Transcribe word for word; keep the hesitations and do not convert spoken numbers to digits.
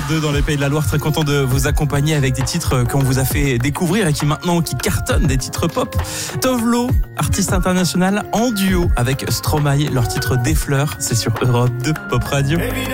deux dans les Pays de la Loire. Très content de vous accompagner avec des titres qu'on vous a fait découvrir et qui maintenant qui cartonnent, des titres pop. Tove Lo, artiste international en duo avec Stromae, leur titre Des Fleurs, c'est sur Europe deux Pop Radio.